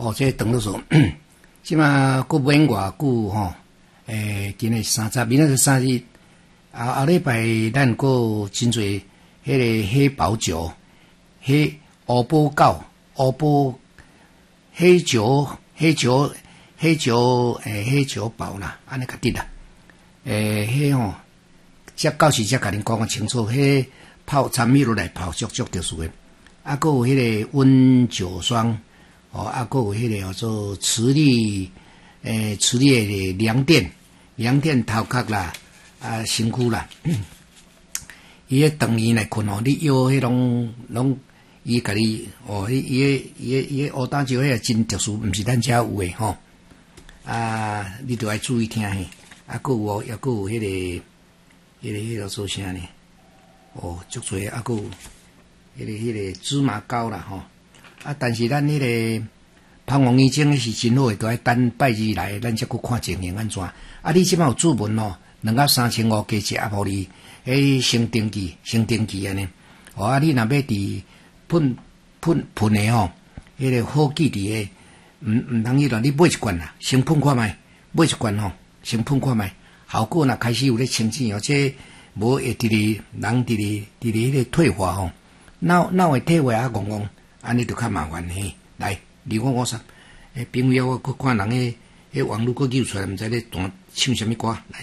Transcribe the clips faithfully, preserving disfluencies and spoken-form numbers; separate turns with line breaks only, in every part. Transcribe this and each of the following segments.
哦，这长了说，即马过免偌久吼，诶，今日三十，明仔是三日，后后礼拜咱过真侪迄个黑宝酒，黑乌宝狗，乌宝黑酒，黑酒，黑酒，诶，黑酒宝啦，安尼较得啦，诶，迄吼，则到时则甲恁讲个清楚，迄泡参米落来泡足足着数诶，啊，佮有迄个温酒霜。哦，啊，还有迄个叫做磁力，诶，磁力的凉垫，凉垫头壳啦，啊，身躯啦，伊迄长年来困哦，你腰迄拢拢，伊甲你哦，伊伊伊伊乌胆石迄个真特殊，毋是咱遮有诶吼。啊，你着爱注意听嘿。啊，还有哦，也还有迄个，迄个迄个做啥呢？哦，足侪，啊，还有迄个迄个芝麻膏啦吼。啊，但是咱迄个膀胱医生是真好诶，都爱等拜二来，咱才去看情形安怎。啊，你即摆有注文哦，两到三千五加一啊，互你迄先登记，先登记安尼。哦，啊，你若要伫喷喷喷诶吼，迄个好记伫诶，毋毋通迄个你买一罐啦，先喷看卖，买一罐吼，先喷看卖，效果若开始有咧清醒，而且无会伫咧人伫咧伫咧迄个退化吼，脑脑会退化啊，戆戆。安尼就较麻烦嘿，来，二五五三，诶，朋友我佮看人诶，迄网络佮揪出来，毋知咧弹唱啥物歌，来。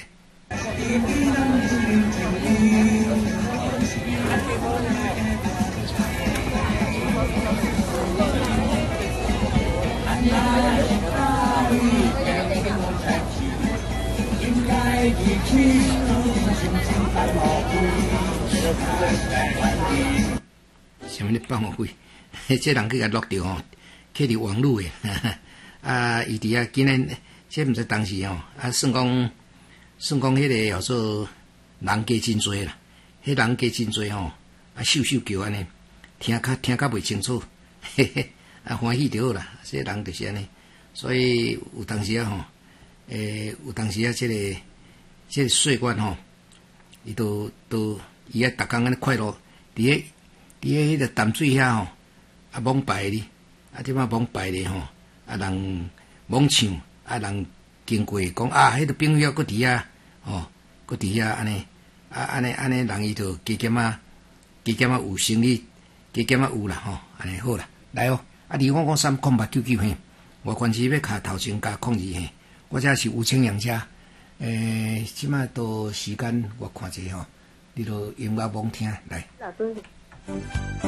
啥物咧放我费？这人去甲录着吼，去伫网络诶，啊，伊伫遐今日这毋知当时吼，啊，算讲算讲迄个叫做人加真多啦，迄人加真多吼，啊，秀秀叫安尼，听较听较袂清楚，嘿嘿，啊，欢喜着好啦，这人就是安尼，所以有当时啊吼，诶，有当时啊，这个这个税官吼，伊都都伊啊，逐工安尼快乐，伫迄伫迄迄个淡水遐吼。啊，罔摆哩，啊，即摆罔摆哩吼，啊，人罔唱，啊，人经过讲啊，迄个朋友搁伫遐，吼，搁伫遐安尼，啊，安尼安尼，人伊就加减啊，加减啊有生理，加减啊有啦吼，安尼好啦，来哦，啊，二五五三空八九九嘿，我关系要卡头前加控制嘿，我这是吴清阳遮，诶，即摆都时间我看者吼，你都音乐罔听来。